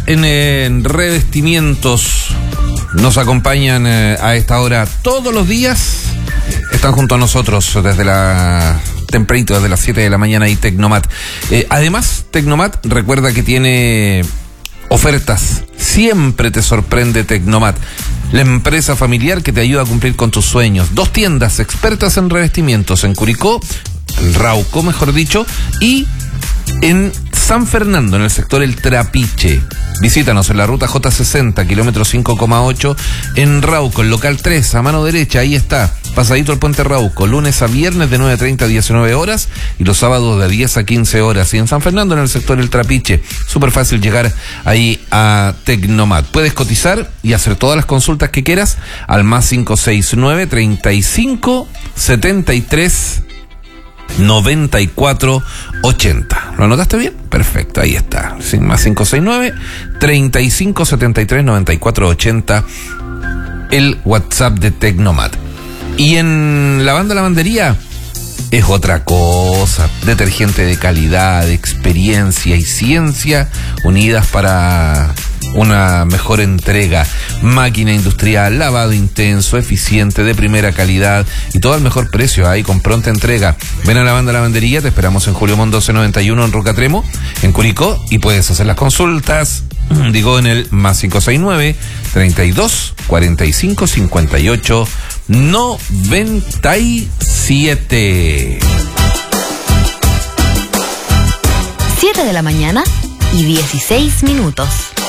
en revestimientos. Nos acompañan a esta hora todos los días. Están junto a nosotros desde tempranito, desde las 7 de la mañana y Tecnomat. Además, Tecnomat recuerda que tiene ofertas. Siempre te sorprende Tecnomat, la empresa familiar que te ayuda a cumplir con tus sueños. 2 tiendas expertas en revestimientos, en Curicó, en Rauco, mejor dicho, y en San Fernando, en el sector El Trapiche. Visítanos en la ruta J60, kilómetro 5,8, en Rauco, el local 3, a mano derecha, ahí está, pasadito el puente Rauco, lunes a viernes de 9:30 a 19 horas y los sábados de 10 a 15 horas. Y en San Fernando, en el sector El Trapiche, súper fácil llegar ahí a Tecnomat. Puedes cotizar y hacer todas las consultas que quieras al más 569 35 73 94 80. ¿Lo anotaste bien? Perfecto, ahí está. Más 569 35 73 94 80, el WhatsApp de Tecnomat. Y en lavandería es otra cosa. Detergente de calidad, experiencia y ciencia unidas para una mejor entrega. Máquina industrial, lavado intenso, eficiente, de primera calidad y todo al mejor precio, ahí con pronta entrega. Ven a lavandería, te esperamos en Julio Montt 1291 en Rocatremo, en Curicó, y puedes hacer las consultas, en el más 569 32 45 58 97. 7 de la mañana y 16 minutos.